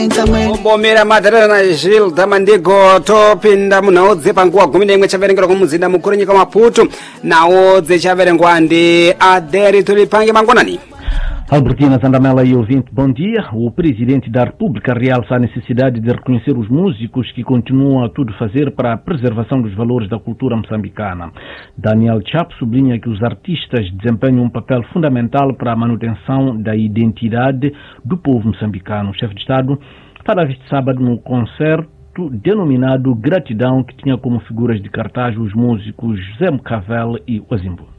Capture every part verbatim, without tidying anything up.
Ombomera madarana Gilda Mandigo topinda munaodze panguwa gumi nemwe chaverengera kumuzinda mukuru nyika Maputo naodze chaverengwa ndi aderi tulipange mangonani. Albertina Zandamela e ouvinte, bom dia. O Presidente da República realça a necessidade de reconhecer os músicos que continuam a tudo fazer para a preservação dos valores da cultura moçambicana. Daniel Chapo sublinha que os artistas desempenham um papel fundamental para a manutenção da identidade do povo moçambicano. O chefe de Estado falava este sábado no concerto denominado Gratidão, que tinha como figuras de cartaz os músicos José Mcavel e Wazimbo.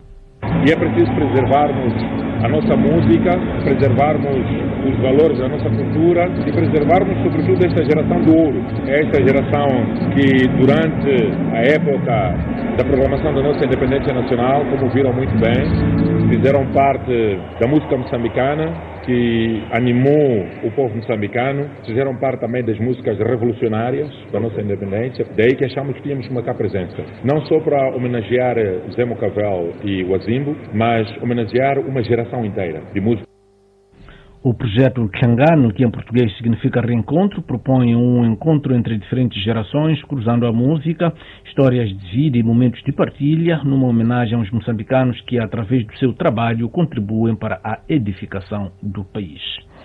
E é preciso preservarmos a nossa música, preservarmos os valores da nossa cultura e preservarmos sobretudo esta geração do ouro. É esta geração que durante a época da proclamação da nossa independência nacional, como viram muito bem, fizeram parte da música moçambicana, que animou o povo moçambicano, fizeram parte também das músicas revolucionárias da nossa independência, daí que achamos que tínhamos que marcar presença. Não só para homenagear Zé Mcavel e Wazimbo, mas homenagear uma geração inteira de música. O projeto Tchangano, que em português significa reencontro, propõe um encontro entre diferentes gerações, cruzando a música, histórias de vida e momentos de partilha, numa homenagem aos moçambicanos que, através do seu trabalho, contribuem para a edificação do país.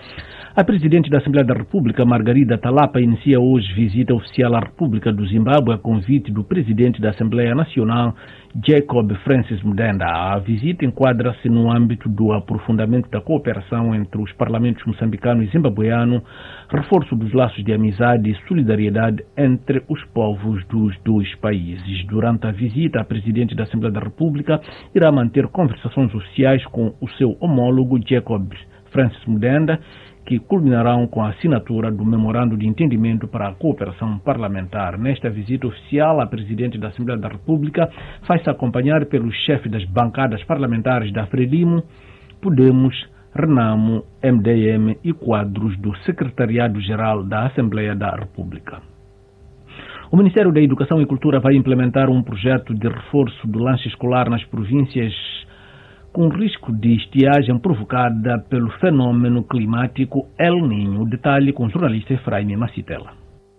A Presidente da Assembleia da República, Margarida Talapa, inicia hoje visita oficial à República do Zimbábue a convite do Presidente da Assembleia Nacional, Jacob Francis Mudenda. A visita enquadra-se no âmbito do aprofundamento da cooperação entre os parlamentos moçambicano e zimbabueano, reforço dos laços de amizade e solidariedade entre os povos dos dois países. Durante a visita, a Presidente da Assembleia da República irá manter conversações oficiais com o seu homólogo Jacob Francis Mudenda, que culminarão com a assinatura do Memorando de Entendimento para a Cooperação Parlamentar. Nesta visita oficial, a Presidente da Assembleia da República faz-se acompanhar pelos chefes das bancadas parlamentares da Frelimo, Podemos, Renamo, M D M e quadros do Secretariado-Geral da Assembleia da República. O Ministério da Educação e Cultura vai implementar um projeto de reforço do lanche escolar nas províncias com risco de estiagem provocada pelo fenômeno climático El Niño. Detalhe com o jornalista Efraim Macitela.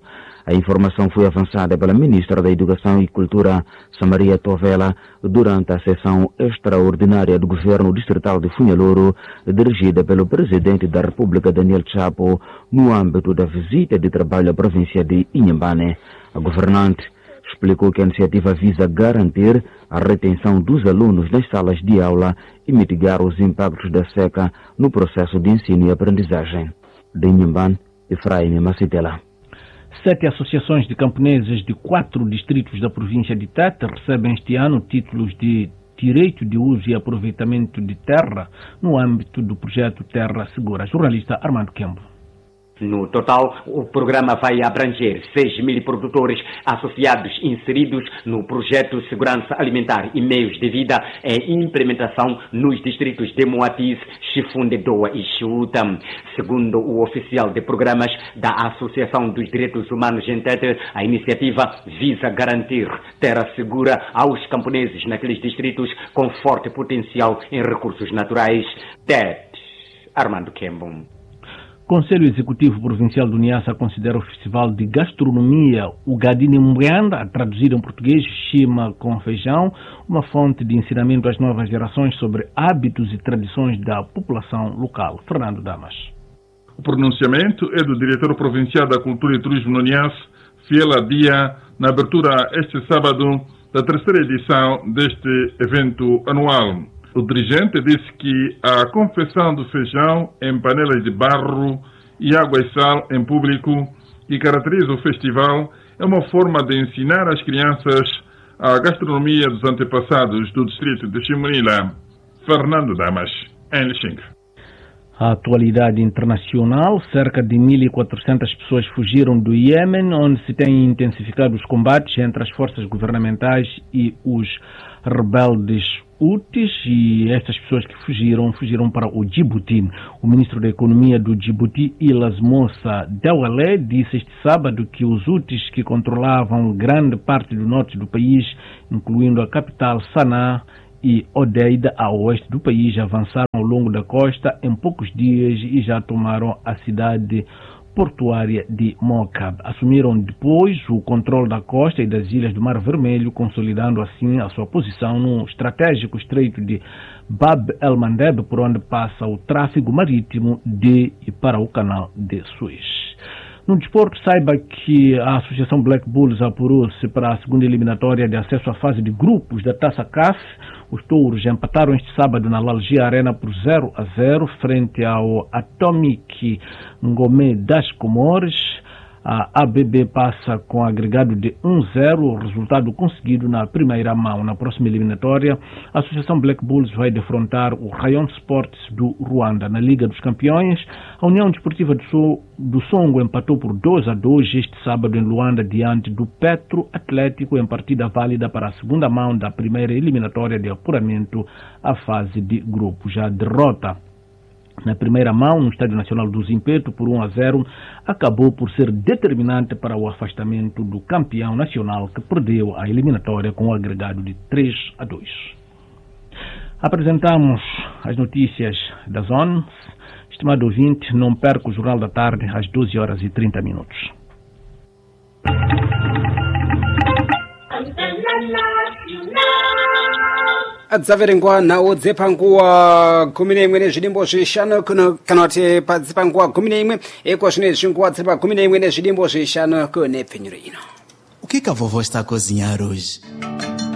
A informação foi avançada pela Ministra da Educação e Cultura, Samaria Tovela, durante a sessão extraordinária do Governo Distrital de Funhalouro, dirigida pelo Presidente da República, Daniel Chapo, no âmbito da visita de trabalho à província de Inhambane. A governante explicou que a iniciativa visa garantir a retenção dos alunos nas salas de aula e mitigar os impactos da seca no processo de ensino e aprendizagem. De Inhambane, Efraim Macitela. Sete associações de camponeses de quatro distritos da província de Tete recebem este ano títulos de direito de uso e aproveitamento de terra no âmbito do projeto Terra Segura. Jornalista Armando Kembo. No total, o programa vai abranger seis mil produtores associados inseridos no projeto Segurança Alimentar e Meios de Vida e Implementação nos distritos de Moatize, Chifunde, Doa e Chiuta. Segundo o oficial de programas da Associação dos Direitos Humanos em Tete, a iniciativa visa garantir terra segura aos camponeses naqueles distritos com forte potencial em recursos naturais. Tete, Armando Kembo. O Conselho Executivo Provincial do Niassa considera o Festival de Gastronomia Ugadini Mbwanda, a traduzir em português Chima com Feijão, uma fonte de ensinamento às novas gerações sobre hábitos e tradições da população local. Fernando Damas. O pronunciamento é do diretor provincial da Cultura e Turismo no Niassa, Fiel Adia, na abertura este sábado da terceira edição deste evento anual. O dirigente disse que a confecção do feijão em panelas de barro e água e sal em público, que caracteriza o festival, é uma forma de ensinar às crianças a gastronomia dos antepassados do distrito de Chimunila. Fernando Damas, em Lixinga. A atualidade internacional, cerca de mil e quatrocentas pessoas fugiram do Iêmen, onde se têm intensificado os combates entre as forças governamentais e os rebeldes Houthis, e estas pessoas que fugiram, fugiram para o Djibouti. O ministro da Economia do Djibouti, Ilas Moussa Dawalé, disse este sábado que os Houthis, que controlavam grande parte do norte do país, incluindo a capital Sanaa e Odeida, a oeste do país, avançaram ao longo da costa em poucos dias e já tomaram a cidade portuária de Moca. Assumiram depois o controle da costa e das ilhas do Mar Vermelho, consolidando assim a sua posição no estratégico estreito de Bab el-Mandeb, por onde passa o tráfego marítimo de e para o canal de Suez. No desporto, saiba que a Associação Black Bulls apurou-se para a segunda eliminatória de acesso à fase de grupos da Taça C A F. Os touros empataram este sábado na Lalgia Arena por zero a zero frente ao Atomic Ngomé das Comores. A A B B passa com agregado de um a zero, o resultado conseguido na primeira mão. Na próxima eliminatória, a Associação Black Bulls vai defrontar o Rayon Sports do Ruanda. Na Liga dos Campeões, a União Desportiva do, so do Songo empatou por dois a dois este sábado em Luanda diante do Petro Atlético, em partida válida para a segunda mão da primeira eliminatória de apuramento à fase de grupo. Já a derrota na primeira mão, no Estádio Nacional do Zimpeto, por um a zero, acabou por ser determinante para o afastamento do campeão nacional, que perdeu a eliminatória com um agregado de três a dois. Apresentamos as notícias das onze. Estimado ouvinte, não perca o Jornal da Tarde às doze horas e trinta minutos. adzaverengwa nawo dzepanguwa gumi neimwe nezvidimbo zvishanu kuno kana kuti padzipanguwa gumi neimwe iko zvine zvinguwa dziri pa gumi neimwe nezvidimbo zvishanu kune pfenyuro ino. O que que a vovó está a cozinhar hoje?